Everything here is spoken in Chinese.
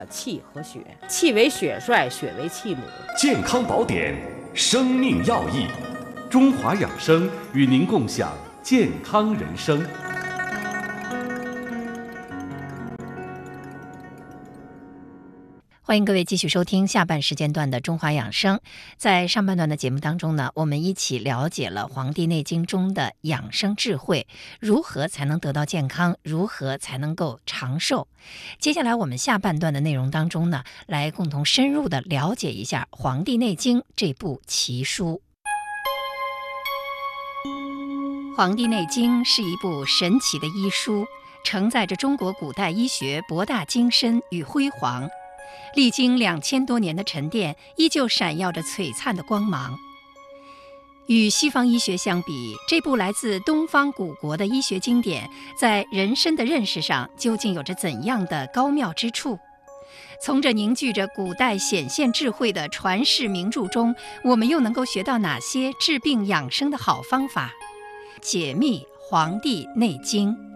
气和血，气为血帅，血为气母。 健康宝典，生命要义，中华养生与您共享健康人生。 欢迎各位继续收听下半时间段的中华养生。在上半段的节目当中呢，我们一起了解了《黄帝内经》中的养生智慧，如何才能得到健康，如何才能够长寿。接下来我们下半段的内容当中呢，来共同深入的了解一下《黄帝内经》这部奇书。《黄帝内经》是一部神奇的医书，承载着中国古代医学博大精深与辉煌。历经2000多年的沉淀，依旧闪耀着璀璨的光芒。与西方医学相比，这部来自东方古国的医学经典，在人参的认识上究竟有着怎样的高妙之处？从这凝聚着古代显现智慧的传世名著中，我们又能够学到哪些治病养生的好方法？解密《黄帝内经》。